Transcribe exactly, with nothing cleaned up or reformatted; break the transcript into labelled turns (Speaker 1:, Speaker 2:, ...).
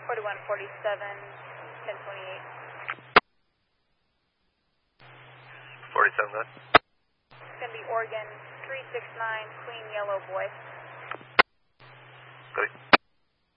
Speaker 1: forty-one forty-seven, ten twenty-eight.
Speaker 2: forty-seven, good.
Speaker 1: It's going to be Oregon three six nine, Queen Yellow Boy.
Speaker 2: Good.